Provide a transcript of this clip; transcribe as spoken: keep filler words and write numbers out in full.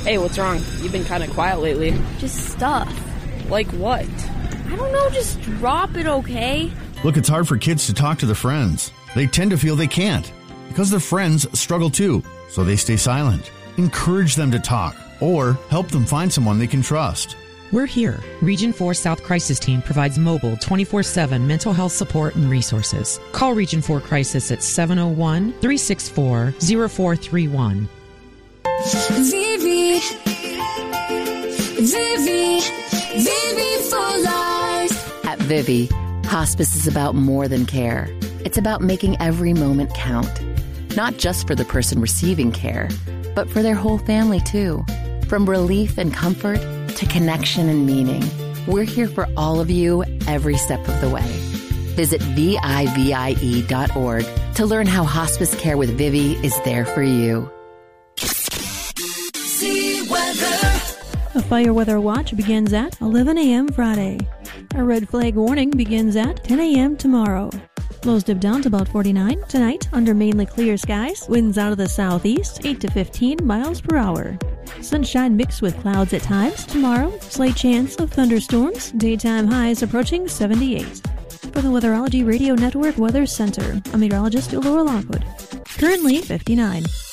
Hey, what's wrong? You've been kind of quiet lately. Just stuff. Like what? I don't know, just drop it, okay? Look, it's hard for kids to talk to their friends. They tend to feel they can't because their friends struggle too, so they stay silent. Encourage them to talk or help them find someone they can trust. We're here. Region four South Crisis Team provides mobile twenty-four seven mental health support and resources. Call Region four Crisis at seven oh one, three six four, oh four three one. Vivi, Vivi, Vivi for life. At Vivi, hospice is about more than care. It's about making every moment count. Not just for the person receiving care, but for their whole family too. From relief and comfort to connection and meaning, we're here for all of you every step of the way. Visit V I V I E dot org to learn how hospice care with Vivi is there for you. See weather. A fire weather watch begins at eleven a.m. Friday. A red flag warning begins at ten a.m. tomorrow. Lows dip down to about forty-nine. Tonight, under mainly clear skies, winds out of the southeast, eight to fifteen miles per hour. Sunshine mixed with clouds at times. Tomorrow, slight chance of thunderstorms. Daytime highs approaching seventy-eight. For the Weatherology Radio Network Weather Center, I'm meteorologist Laura Lockwood. Currently fifty-nine.